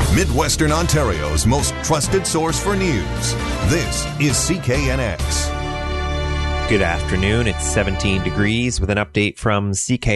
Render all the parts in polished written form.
Midwestern Ontario's most trusted source for news. This is CKNX. Good afternoon. It's 17 degrees with an update from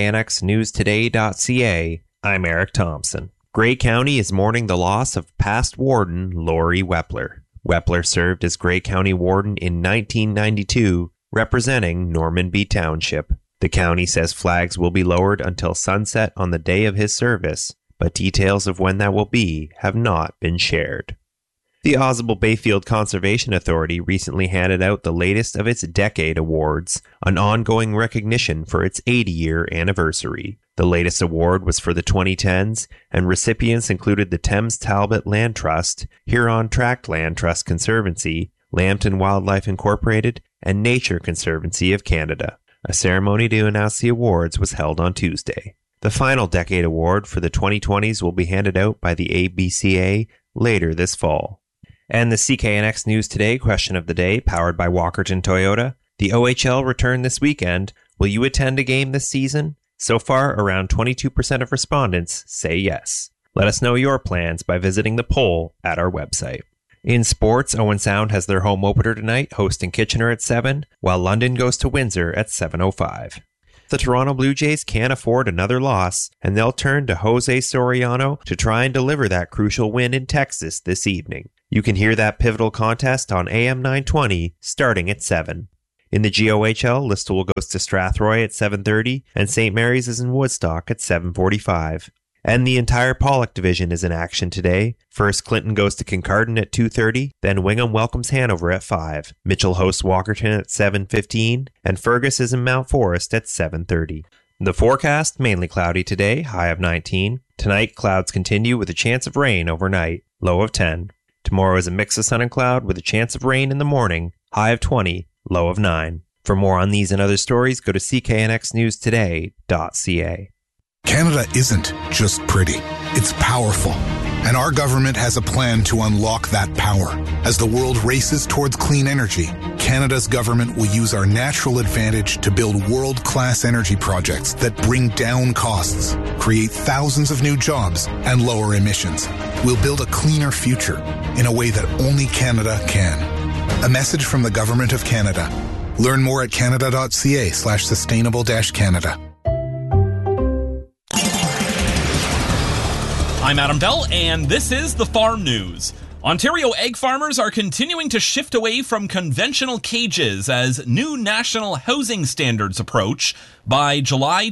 CKNXNewsToday.ca. I'm Eric Thompson. Grey County is mourning the loss of past warden Lori Wepler. Wepler served as Grey County warden in 1992, representing Normanby Township. The county says flags will be lowered until sunset on the day of his service, but details of when that will be have not been shared. The Ausable Bayfield Conservation Authority recently handed out the latest of its Decade Awards, an ongoing recognition for its 80-year anniversary. The latest award was for the 2010s, and recipients included the Thames Talbot Land Trust, Huron Tract Land Trust Conservancy, Lambton Wildlife Incorporated, and Nature Conservancy of Canada. A ceremony to announce the awards was held on Tuesday. The final Decade Award for the 2020s will be handed out by the ABCA later this fall. And the CKNX News Today question of the day, powered by Walkerton Toyota. The OHL returned this weekend. Will you attend a game this season? So far, around 22% of respondents say yes. Let us know your plans by visiting the poll at our website. In sports, Owen Sound has their home opener tonight, hosting Kitchener at 7, while London goes to Windsor at 7:05. The Toronto Blue Jays can't afford another loss, and they'll turn to Jose Soriano to try and deliver that crucial win in Texas this evening. You can hear that pivotal contest on AM 920 starting at 7. In the GOHL, Listowel goes to Strathroy at 7:30, and St. Mary's is in Woodstock at 7:45. And the entire Pollock division is in action today. First, Clinton goes to Kincardine at 2:30, then Wingham welcomes Hanover at 5. Mitchell hosts Walkerton at 7:15, and Fergus is in Mount Forest at 7:30. The forecast, mainly cloudy today, high of 19. Tonight, clouds continue with a chance of rain overnight, low of 10. Tomorrow is a mix of sun and cloud with a chance of rain in the morning, high of 20, low of 9. For more on these and other stories, go to cknxnewstoday.ca. Canada isn't just pretty, it's powerful. And our government has a plan to unlock that power. As the world races towards clean energy, Canada's government will use our natural advantage to build world-class energy projects that bring down costs, create thousands of new jobs, and lower emissions. We'll build a cleaner future in a way that only Canada can. A message from the Government of Canada. Learn more at canada.ca/sustainable-Canada. I'm Adam Bell, and this is the Farm News. Ontario egg farmers are continuing to shift away from conventional cages as new national housing standards approach. By July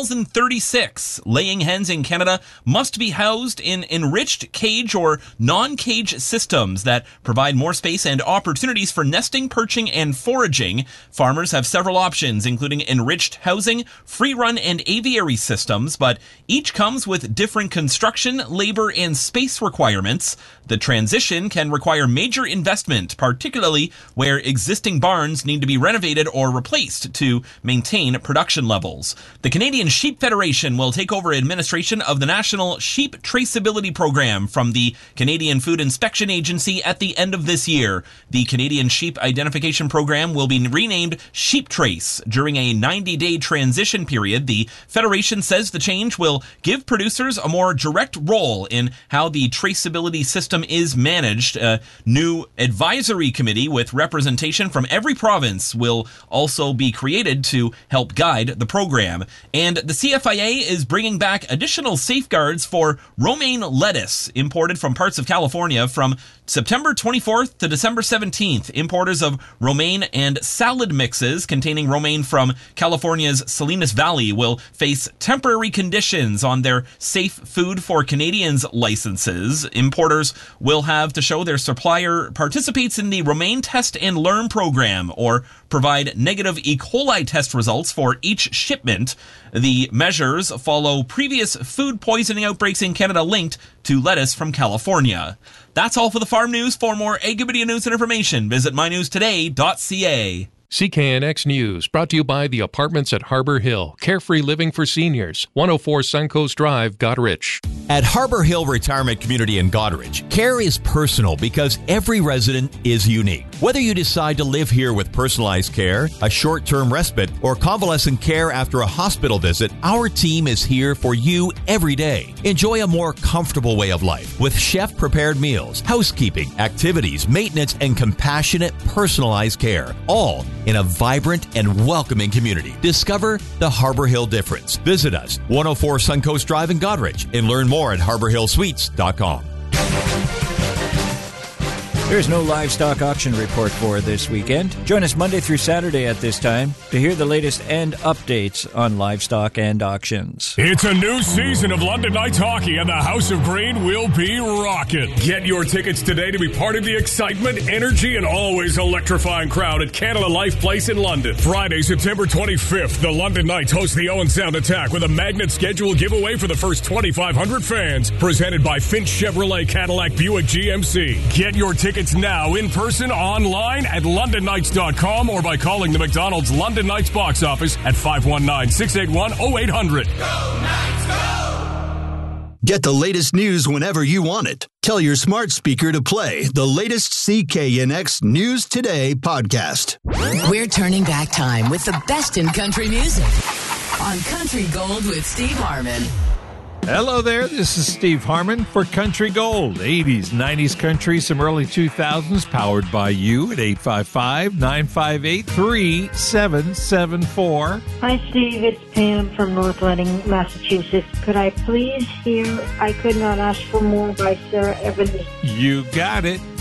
2036, laying hens in Canada must be housed in enriched cage or non-cage systems that provide more space and opportunities for nesting, perching, and foraging. Farmers have several options, including enriched housing, free-run, and aviary systems, but each comes with different construction, labor, and space requirements. The transition can require major investment, particularly where existing barns need to be renovated or replaced to maintain production levels. The Canadian Sheep Federation will take over administration of the National Sheep Traceability Program from the Canadian Food Inspection Agency at the end of this year. The Canadian Sheep Identification Program will be renamed Sheep Trace. During a 90-day transition period, the Federation says the change will give producers a more direct role in how the traceability system is managed. A new advisory committee with representation from every province will also be created to help guide the program. And the CFIA is bringing back additional safeguards for romaine lettuce imported from parts of California from September 24th to December 17th. Importers of romaine and salad mixes containing romaine from California's Salinas Valley will face temporary conditions on their Safe Food for Canadians licenses. Importers will have to show their supplier participates in the Romaine Test and Learn program or provide negative E. coli test results for each shipment. The measures follow previous food poisoning outbreaks in Canada linked to lettuce from California. That's all for the Farm News. For more Agribidia news and information, visit mynewstoday.ca. CKNX News, brought to you by the Apartments at Harbor Hill. Carefree living for seniors. 104 Suncoast Drive, Goderich. At Harbor Hill Retirement Community in Goderich, care is personal because every resident is unique. Whether you decide to live here with personalized care, a short-term respite, or convalescent care after a hospital visit, our team is here for you every day. Enjoy a more comfortable way of life with chef-prepared meals, housekeeping, activities, maintenance, and compassionate, personalized care, all in a vibrant and welcoming community. Discover the Harbor Hill difference. Visit us, 104 Suncoast Drive in Goderich, and learn more at harborhillsuites.com. There's no livestock auction report for this weekend. Join us Monday through Saturday at this time to hear the latest and updates on livestock and auctions. It's a new season of London Knights hockey, and the House of Green will be rocking. Get your tickets today to be part of the excitement, energy, and always electrifying crowd at Canada Life Place in London. Friday, September 25th, the London Knights host the Owen Sound Attack with a magnet schedule giveaway for the first 2,500 fans, presented by Finch Chevrolet Cadillac Buick GMC. Get your tickets now in person, online at londonnights.com, or by calling the McDonald's London Knights box office at 519-681-0800. Go Knights, go! Get the latest news whenever you want it. Tell your smart speaker to play the latest CKNX News Today podcast. We're turning back time with the best in country music on Country Gold with Steve Harmon. Hello there, this is Steve Harmon for Country Gold. 80s, 90s country, some early 2000s, powered by you at 855-958-3774. Hi, Steve. It's Pam from North Reading, Massachusetts. Could I please hear I Could Not Ask for More by Sarah Evans? You got it.